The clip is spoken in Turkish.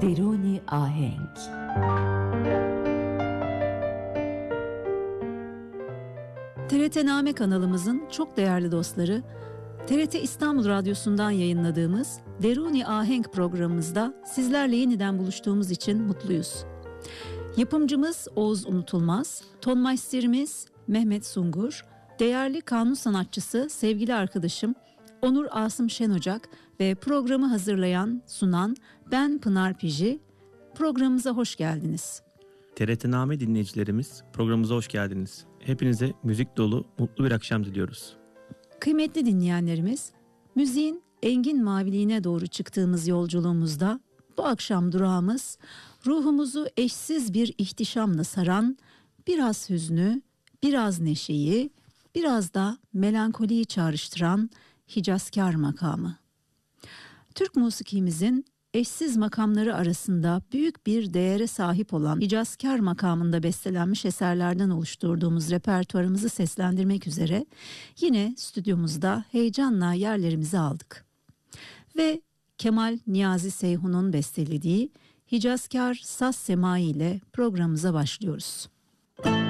Deruni Ahenk. TRT-Name kanalımızın çok değerli dostları, TRT İstanbul Radyosu'ndan yayınladığımız Deruni Ahenk programımızda sizlerle yeniden buluştuğumuz için mutluyuz. Yapımcımız Oğuz Unutulmaz, tonmeisterimiz Mehmet Sungur, değerli kanun sanatçısı sevgili arkadaşım Onur Asım Şenocak ve programı hazırlayan, sunan ben Pınar Piji. Programımıza hoş geldiniz. TRT-Name dinleyicilerimiz, programımıza hoş geldiniz. Hepinize müzik dolu, mutlu bir akşam diliyoruz. Kıymetli dinleyenlerimiz, müziğin engin maviliğine doğru çıktığımız yolculuğumuzda bu akşam durağımız ruhumuzu eşsiz bir ihtişamla saran, biraz hüznü, biraz neşeyi, biraz da melankoliyi çağrıştıran Hicazkar makamı. Türk musikimizin eşsiz makamları arasında büyük bir değere sahip olan Hicazkar makamında bestelenmiş eserlerden oluşturduğumuz repertuarımızı seslendirmek üzere yine stüdyomuzda heyecanla yerlerimizi aldık. Ve Kemal Niyazi Seyhun'un bestelediği Hicazkar Saz Semai ile programımıza başlıyoruz.